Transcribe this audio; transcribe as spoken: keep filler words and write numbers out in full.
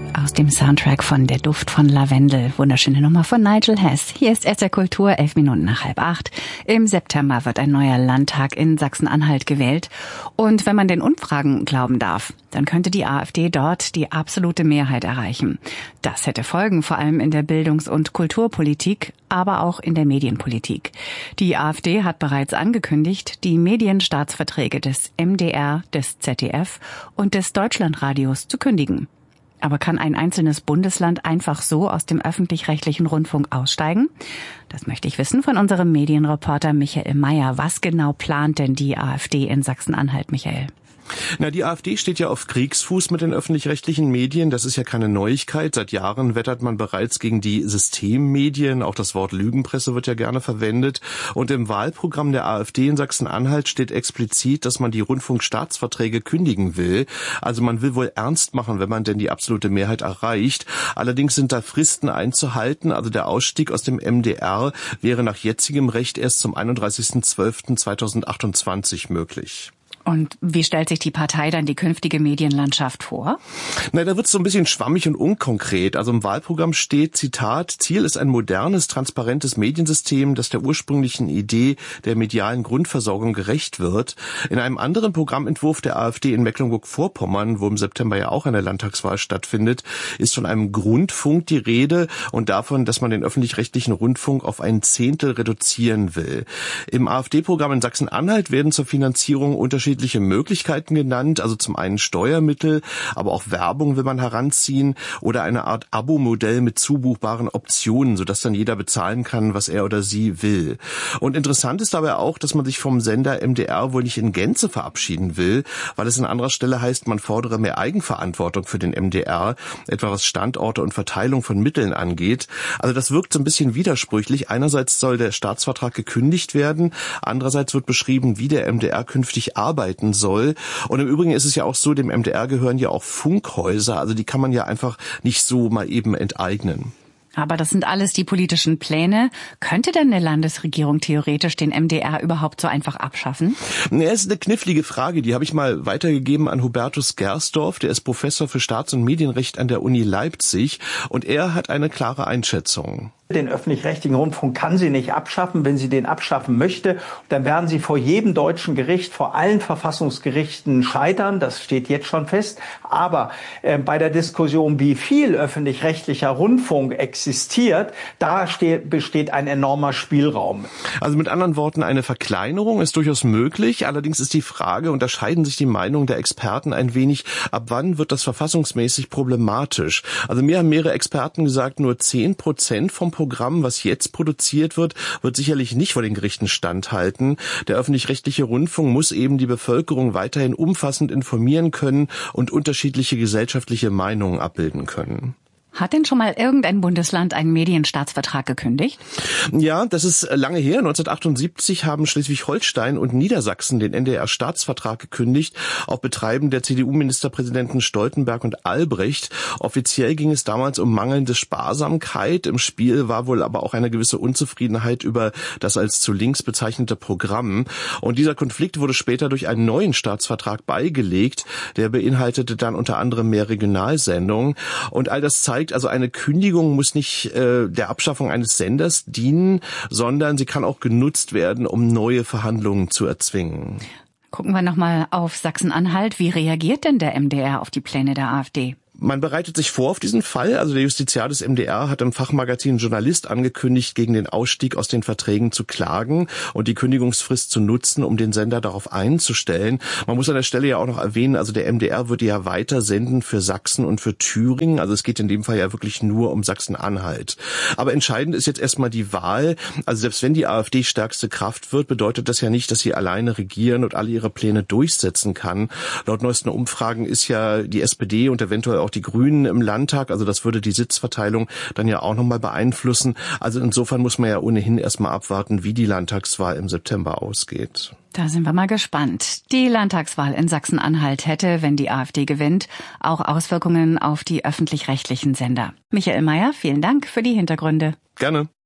Aus dem Soundtrack von Der Duft von Lavendel. Wunderschöne Nummer von Nigel Hess. Hier ist S R Kultur, elf Minuten nach halb acht. Im September wird ein neuer Landtag in Sachsen-Anhalt gewählt. Und wenn man den Umfragen glauben darf, dann könnte die AfD dort die absolute Mehrheit erreichen. Das hätte Folgen, vor allem in der Bildungs- und Kulturpolitik, aber auch in der Medienpolitik. Die AfD hat bereits angekündigt, die Medienstaatsverträge des M D R, des Z D F und des Deutschlandradios zu kündigen. Aber kann ein einzelnes Bundesland einfach so aus dem öffentlich-rechtlichen Rundfunk aussteigen? Das möchte ich wissen von unserem Medienreporter Michael Mayer. Was genau plant denn die AfD in Sachsen-Anhalt, Michael? Na, die AfD steht ja auf Kriegsfuß mit den öffentlich-rechtlichen Medien. Das ist ja keine Neuigkeit. Seit Jahren wettert man bereits gegen die Systemmedien. Auch das Wort Lügenpresse wird ja gerne verwendet. Und im Wahlprogramm der AfD in Sachsen-Anhalt steht explizit, dass man die Rundfunkstaatsverträge kündigen will. Also man will wohl ernst machen, wenn man denn die absolute Mehrheit erreicht. Allerdings sind da Fristen einzuhalten. Also der Ausstieg aus dem M D R wäre nach jetzigem Recht erst zum einunddreißigsten zwölften zweitausendachtundzwanzig möglich. Und wie stellt sich die Partei dann die künftige Medienlandschaft vor? Na, da wird es so ein bisschen schwammig und unkonkret. Also im Wahlprogramm steht, Zitat, Ziel ist ein modernes, transparentes Mediensystem, das der ursprünglichen Idee der medialen Grundversorgung gerecht wird. In einem anderen Programmentwurf der AfD in Mecklenburg-Vorpommern, wo im September ja auch eine Landtagswahl stattfindet, ist von einem Grundfunk die Rede und davon, dass man den öffentlich-rechtlichen Rundfunk auf ein Zehntel reduzieren will. Im AfD-Programm in Sachsen-Anhalt werden zur Finanzierung unterschiedliche Möglichkeiten genannt, also zum einen Steuermittel, aber auch Werbung will man heranziehen oder eine Art Abo-Modell mit zubuchbaren Optionen, sodass dann jeder bezahlen kann, was er oder sie will. Und interessant ist dabei auch, dass man sich vom Sender M D R wohl nicht in Gänze verabschieden will, weil es an anderer Stelle heißt, man fordere mehr Eigenverantwortung für den M D R, etwa was Standorte und Verteilung von Mitteln angeht. Also das wirkt so ein bisschen widersprüchlich. Einerseits soll der Staatsvertrag gekündigt werden, andererseits wird beschrieben, wie der M D R künftig arbeitet soll. Und im Übrigen ist es ja auch so, dem M D R gehören ja auch Funkhäuser, also die kann man ja einfach nicht so mal eben enteignen. Aber das sind alles die politischen Pläne. Könnte denn eine Landesregierung theoretisch den M D R überhaupt so einfach abschaffen? Ja, ist eine knifflige Frage. Die habe ich mal weitergegeben an Hubertus Gersdorf. Der ist Professor für Staats- und Medienrecht an der Uni Leipzig. Und er hat eine klare Einschätzung. Den öffentlich-rechtlichen Rundfunk kann sie nicht abschaffen. Wenn sie den abschaffen möchte, dann werden sie vor jedem deutschen Gericht, vor allen Verfassungsgerichten scheitern. Das steht jetzt schon fest. Aber äh, bei der Diskussion, wie viel öffentlich-rechtlicher Rundfunk existiert, da steht, besteht ein enormer Spielraum. Also mit anderen Worten, eine Verkleinerung ist durchaus möglich. Allerdings ist die Frage, unterscheiden sich die Meinungen der Experten ein wenig, ab wann wird das verfassungsmäßig problematisch? Also mir haben mehrere Experten gesagt, nur zehn Prozent vom Programm, was jetzt produziert wird, wird sicherlich nicht vor den Gerichten standhalten. Der öffentlich-rechtliche Rundfunk muss eben die Bevölkerung weiterhin umfassend informieren können und unterschiedliche gesellschaftliche Meinungen abbilden können. Hat denn schon mal irgendein Bundesland einen Medienstaatsvertrag gekündigt? Ja, das ist lange her. neunzehnhundertachtundsiebzig haben Schleswig-Holstein und Niedersachsen den N D R-Staatsvertrag gekündigt, auf Betreiben der C D U-Ministerpräsidenten Stoltenberg und Albrecht. Offiziell ging es damals um mangelnde Sparsamkeit. Im Spiel war wohl aber auch eine gewisse Unzufriedenheit über das als zu links bezeichnete Programm. Und dieser Konflikt wurde später durch einen neuen Staatsvertrag beigelegt. Der beinhaltete dann unter anderem mehr Regionalsendungen. Und all das zeigt, also eine Kündigung muss nicht äh, der Abschaffung eines Senders dienen, sondern sie kann auch genutzt werden, um neue Verhandlungen zu erzwingen. Gucken wir nochmal auf Sachsen-Anhalt. Wie reagiert denn der M D R auf die Pläne der AfD? Man bereitet sich vor auf diesen Fall. Also der Justiziar des M D R hat im Fachmagazin Journalist angekündigt, gegen den Ausstieg aus den Verträgen zu klagen und die Kündigungsfrist zu nutzen, um den Sender darauf einzustellen. Man muss an der Stelle ja auch noch erwähnen, also der M D R würde ja weiter senden für Sachsen und für Thüringen. Also es geht in dem Fall ja wirklich nur um Sachsen-Anhalt. Aber entscheidend ist jetzt erstmal die Wahl. Also selbst wenn die AfD stärkste Kraft wird, bedeutet das ja nicht, dass sie alleine regieren und alle ihre Pläne durchsetzen kann. Laut neuesten Umfragen ist ja die S P D und eventuell auch die Grünen im Landtag, also das würde die Sitzverteilung dann ja auch nochmal beeinflussen. Also insofern muss man ja ohnehin erstmal abwarten, wie die Landtagswahl im September ausgeht. Da sind wir mal gespannt. Die Landtagswahl in Sachsen-Anhalt hätte, wenn die AfD gewinnt, auch Auswirkungen auf die öffentlich-rechtlichen Sender. Michael Mayer, vielen Dank für die Hintergründe. Gerne.